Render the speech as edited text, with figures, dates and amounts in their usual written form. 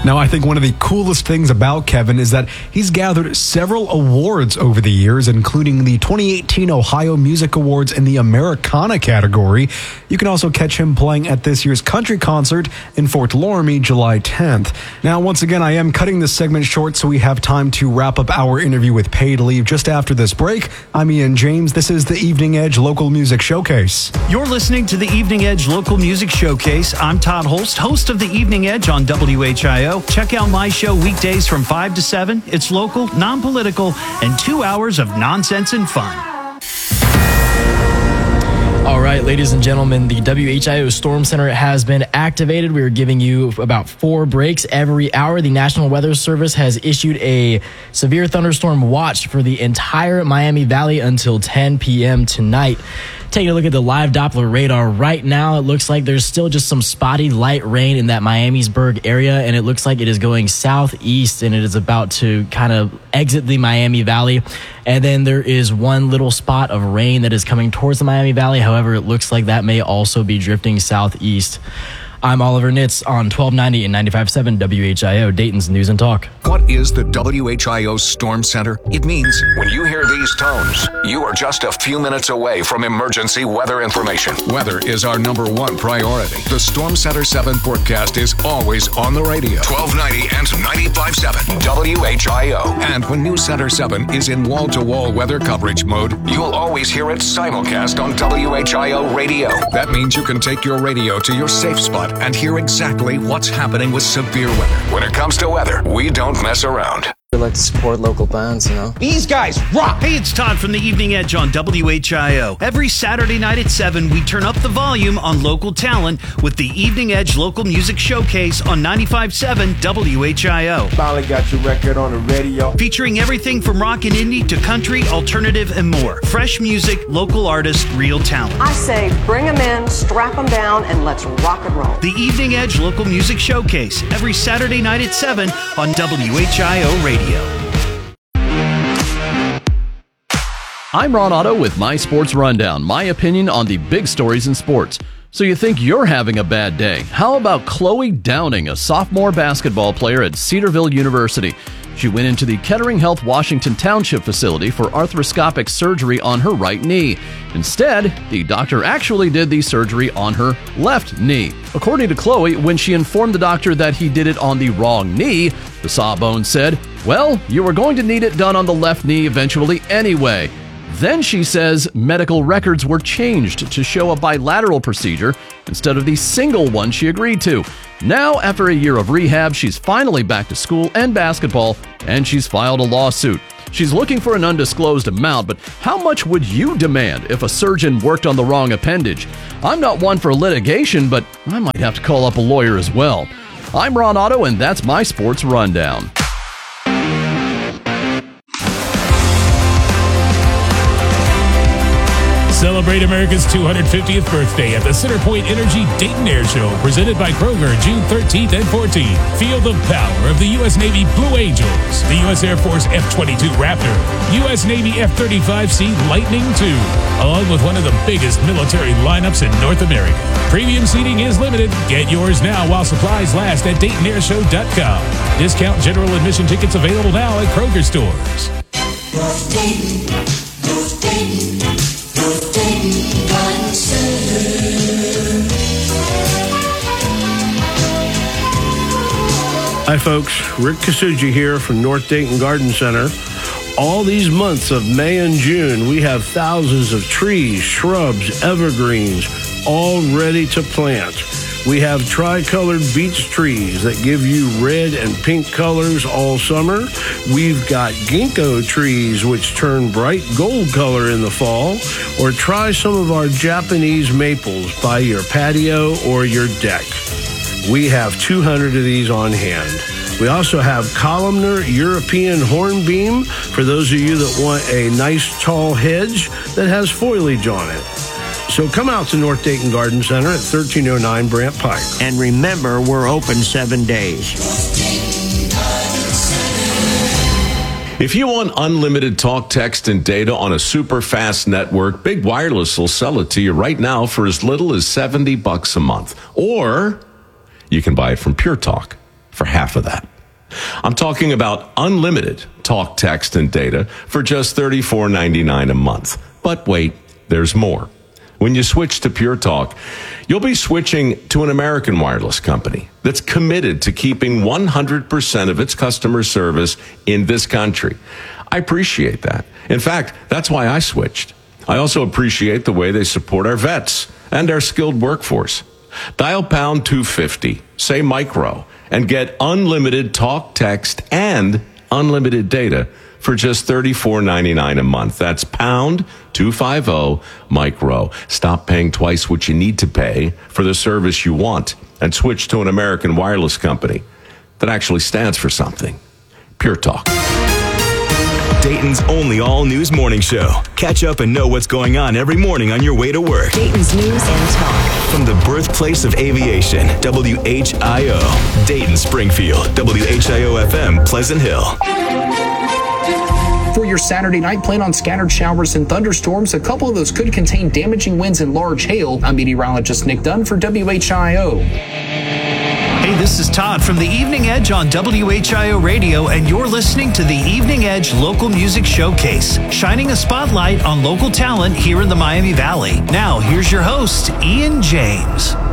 Now, I think one of the coolest things about Kevin is that he's gathered several awards over the years, including the 2018 Ohio Music Awards in the Americana category. You can also catch him playing at this year's country concert in Fort Loramie, July 10th. Now, once again, I am cutting this segment short so we have time to wrap up our interview with Paid Leave just after this break. I'm Ian James. This is the Evening Edge Local Music Showcase. You're listening to the Evening Edge Local Music Showcase. I'm Todd Holst, host of the Evening Edge on WHIO. Check out my show weekdays from 5 to 7. It's local, non-political, and 2 hours of nonsense and fun. All right, ladies and gentlemen, the WHIO Storm Center has been activated. We are giving you about 4 breaks every hour. The National Weather Service has issued a severe thunderstorm watch for the entire Miami Valley until 10 p.m. tonight. Taking a look at the live Doppler radar right now, it looks like there's still just some spotty light rain in that Miamisburg area, and it looks like it is going southeast, and it is about to kind of exit the Miami Valley. And then there is one little spot of rain that is coming towards the Miami Valley. However, it looks like that may also be drifting southeast. I'm Oliver Nitz on 1290 and 95.7 WHIO, Dayton's News and Talk. What is the WHIO Storm Center? It means when you hear these tones, you are just a few minutes away from emergency weather information. Weather is our #1 priority. The Storm Center 7 forecast is always on the radio. 1290 and 95.7 WHIO. And when News Center 7 is in wall-to-wall weather coverage mode, you'll always hear it simulcast on WHIO radio. That means you can take your radio to your safe spot and hear exactly what's happening with severe weather. When it comes to weather, we don't mess around. We like to support local bands, you know. These guys rock! Hey, it's Todd from the Evening Edge on WHIO. Every Saturday night at 7, we turn up the volume on local talent with the Evening Edge Local Music Showcase on 95.7 WHIO. Finally got your record on the radio. Featuring everything from rock and indie to country, alternative, and more. Fresh music, local artists, real talent. I say bring them in, strap them down, and let's rock and roll. The Evening Edge Local Music Showcase, every Saturday night at 7 on WHIO Radio. I'm Ron Otto with My Sports Rundown, my opinion on the big stories in sports. So you think you're having a bad day? How about Chloe Downing, a sophomore basketball player at Cedarville University? She went into the Kettering Health Washington Township facility for arthroscopic surgery on her right knee. Instead, the doctor actually did the surgery on her left knee. According to Chloe, when she informed the doctor that he did it on the wrong knee, the Sawbones said, "Well, you were going to need it done on the left knee eventually anyway." Then she says medical records were changed to show a bilateral procedure instead of the single one she agreed to. Now, after a year of rehab, she's finally back to school and basketball, and she's filed a lawsuit. She's looking for an undisclosed amount, but how much would you demand if a surgeon worked on the wrong appendage? I'm not one for litigation, but I might have to call up a lawyer as well. I'm Ron Otto, and that's my Sports Rundown. Celebrate America's 250th birthday at the CenterPoint Energy Dayton Air Show, presented by Kroger, June 13th and 14th. Feel the power of the U.S. Navy Blue Angels, the U.S. Air Force F-22 Raptor, U.S. Navy F-35C Lightning II, along with one of the biggest military lineups in North America. Premium seating is limited. Get yours now while supplies last at DaytonAirShow.com. Discount general admission tickets available now at Kroger stores. North Dayton, North Dayton, North Dayton Garden Center. Hi folks, Rick Kasuji here from North Dayton Garden Center. All these months of May and June, we have thousands of trees, shrubs, evergreens, all ready to plant. We have tri-colored beech trees that give you red and pink colors all summer. We've got ginkgo trees which turn bright gold color in the fall. Or try some of our Japanese maples by your patio or your deck. We have 200 of these on hand. We also have columnar European hornbeam for those of you that want a nice tall hedge that has foliage on it. So come out to North Dayton Garden Center at 1309 Brant Pike. And remember, we're open 7 days. If you want unlimited talk, text, and data on a super fast network, Big Wireless will sell it to you right now for as little as $70 a month. Or you can buy it from Pure Talk for for half of that. I'm talking about unlimited talk, text, and data for just $34.99 a month. But wait, there's more. When you switch to Pure Talk, you'll be switching to an American wireless company that's committed to keeping 100% of its customer service in this country. I appreciate that. In fact, that's why I switched. I also appreciate the way they support our vets and our skilled workforce. Dial pound 250, say micro, and get unlimited talk, text, and unlimited data for just $34.99 a month. That's pound 250 micro. Stop paying twice what you need to pay for the service you want and switch to an American wireless company that actually stands for something. Pure Talk. Dayton's only all-news morning show. Catch up and know what's going on every morning on your way to work. Dayton's News and Talk. From the birthplace of aviation, WHIO. Dayton, Springfield, WHIO-FM, Pleasant Hill. For your Saturday night, plan on scattered showers and thunderstorms. A couple of those could contain damaging winds and large hail. I'm meteorologist Nick Dunn for WHIO. Hey, this is Todd from the Evening Edge on WHIO Radio, and you're listening to the Evening Edge Local Music Showcase, shining a spotlight on local talent here in the Miami Valley. Now, here's your host, Ian James.